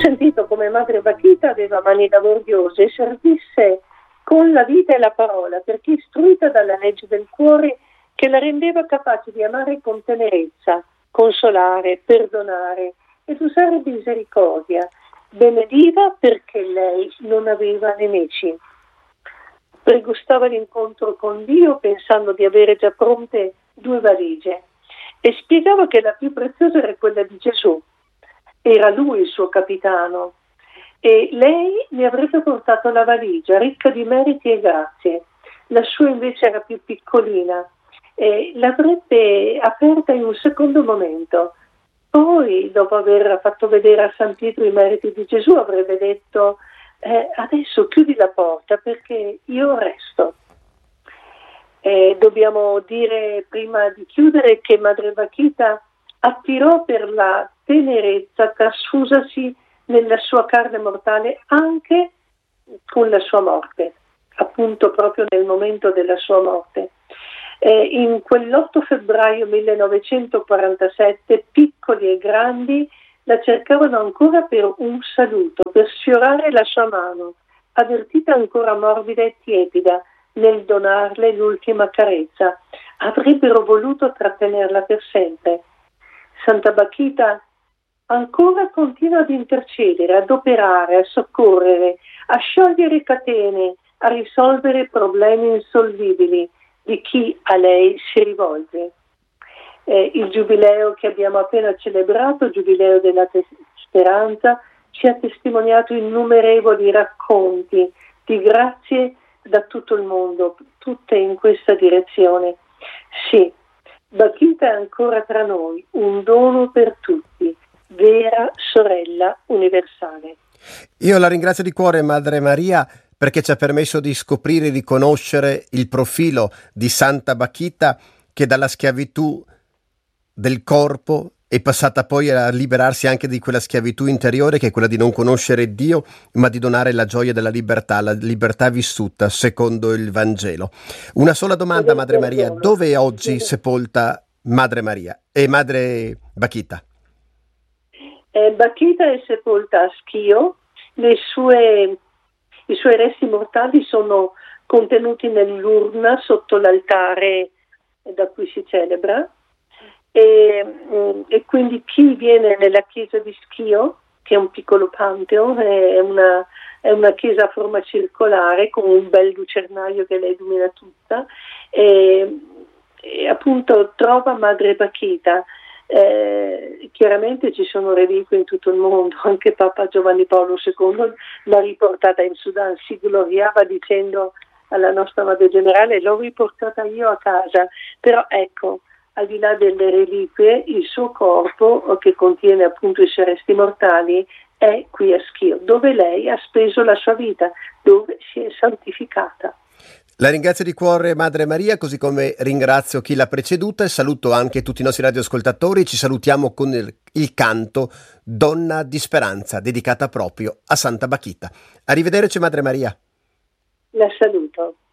sentito come Madre Bakhita aveva mani laboriose e servisse con la vita e la parola, perché istruita dalla legge del cuore che la rendeva capace di amare con tenerezza, consolare, perdonare ed usare misericordia. Benediva perché lei non aveva nemici. Pregustava l'incontro con Dio pensando di avere già pronte 2 valigie e spiegava che la più preziosa era quella di Gesù. Era lui il suo capitano e lei ne avrebbe portato la valigia ricca di meriti e grazie. La sua invece era più piccolina e l'avrebbe aperta in un secondo momento. Poi, dopo aver fatto vedere a San Pietro i meriti di Gesù, avrebbe detto: adesso chiudi la porta perché io resto. Dobbiamo dire prima di chiudere che Madre Bakhita attirò per la tenerezza trasfusasi nella sua carne mortale anche con la sua morte, appunto proprio nel momento della sua morte. In quell'8 febbraio 1947 piccoli e grandi la cercavano ancora per un saluto, per sfiorare la sua mano, avvertita ancora morbida e tiepida nel donarle l'ultima carezza. Avrebbero voluto trattenerla per sempre. Santa Bakhita ancora continua ad intercedere, ad operare, a soccorrere, a sciogliere catene, a risolvere problemi insolvibili di chi a lei si rivolge. Il giubileo che abbiamo appena celebrato, il giubileo della speranza, ci ha testimoniato innumerevoli racconti di grazie da tutto il mondo, tutte in questa direzione. Sì, Bakhita è ancora tra noi, un dono per tutti, vera sorella universale. Io la ringrazio di cuore, Madre Maria, perché ci ha permesso di scoprire e di conoscere il profilo di Santa Bakhita, che dalla schiavitù del corpo è passata poi a liberarsi anche di quella schiavitù interiore, che è quella di non conoscere Dio, ma di donare la gioia della libertà, la libertà vissuta secondo il Vangelo. Una sola domanda, Madre Maria: dove è oggi sepolta Madre Maria e Madre Bakhita? Bakhita è sepolta a Schio. I suoi resti mortali sono contenuti nell'urna sotto l'altare da cui si celebra. E quindi chi viene nella chiesa di Schio, che è un piccolo pantheon, è una chiesa a forma circolare con un bel lucernario che la illumina tutta, e appunto trova Madre Bakhita. Chiaramente ci sono reliquie in tutto il mondo, anche Papa Giovanni Paolo II l'ha riportata in Sudan, si gloriava dicendo alla nostra Madre Generale: l'ho riportata io a casa. Però ecco, al di là delle reliquie, il suo corpo, che contiene appunto i suoi resti mortali, è qui a Schio, dove lei ha speso la sua vita, dove si è santificata. La ringrazio di cuore, Madre Maria, così come ringrazio chi l'ha preceduta, e saluto anche tutti i nostri radioascoltatori. Ci salutiamo con il canto Donna di Speranza, dedicata proprio a Santa Bakhita. Arrivederci, Madre Maria. La saluto.